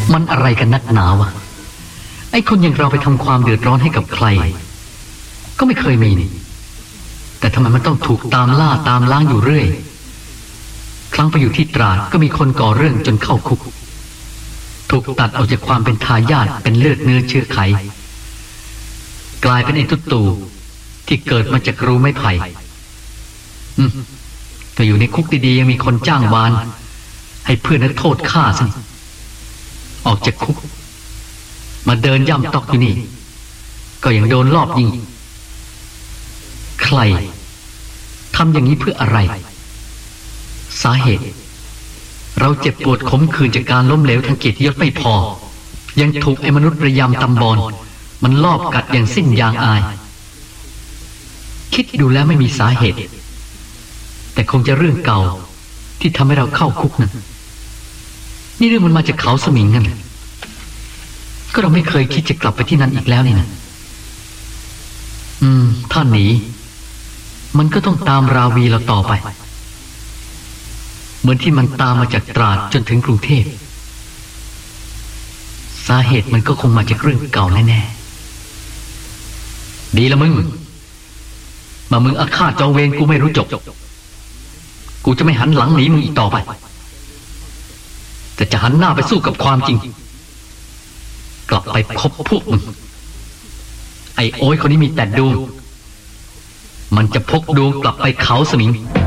มันอะไรกันนักหนาวะไอ้คนอย่างเราไปทำความเดือดร้อนให้กับใครก็ไม่เคยมีนี่แต่ทำไมมันต้องถูกตามล่าตามล้างอยู่เรื่อยครั้งไปอยู่ที่ตราดก็มีคนก่อเรื่องจนเข้าคุกถูกตัดออกจากความเป็นทายาทเป็นเลือดเนื้อเชื้อไขกลายเป็นไอ้ตุ๊ตู่ที่เกิดมาจากรูไม้ไผ่ก็อยู่ในคุกดีๆยังมีคนจ้างวานให้เพื่อนนักโทษฆ่าซะออกจากคุกมาเดินย่ำตอกอยู่นี่ก็ยังโดนลอบยิงใครทำอย่างนี้เพื่ออะไรสาเหตุเราเจ็บปวดขมขื่นจากการล้มเหลวทางเกียรติยศไม่พอยังถูกไอ้มนุษย์ระยำตำบอลมันลอบกัดอย่างสิ้นยางอายคิดดูแล้วไม่มีสาเหตุแต่คงจะเรื่องเก่าที่ทำให้เราเข้าคุกนั่นนี่เรื่องมันมาจากเขาสมิงนั่นก็เราไม่เคยคิดจะกลับไปที่นั่นอีกแล้วนี่นะถ้าหนีมันก็ต้องตามราวีเราต่อไปเหมือนที่มันตามมาจากตราดจนถึงกรุงเทพสาเหตุมันก็คงมาจากเรื่องเก่าแน่ๆดีละมึงมามึงอาฆาตจองเวรกูไม่รู้จบกูจะไม่หันหลังหนีมึงอีกต่อไปแต่จะหันหน้าไปสู้กับความจริงกลับไปพบพวกมึงไอ้โอ้ยคนนี้มีแต่ดวงมันจะพกดวงกลับไปเขาสมิง